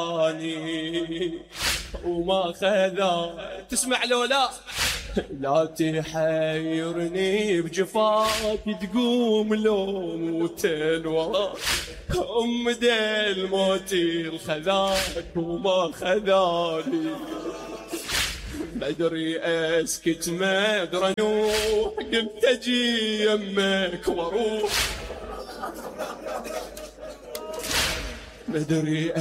وما خذا تسمع لو لا لا تحيرني بجفاك تقوم لو موت الوراك ديل موتي الخذاك وما خذاني ما ادري اسكت ما ادري انوح قمت اجي يمك واروح ما ادري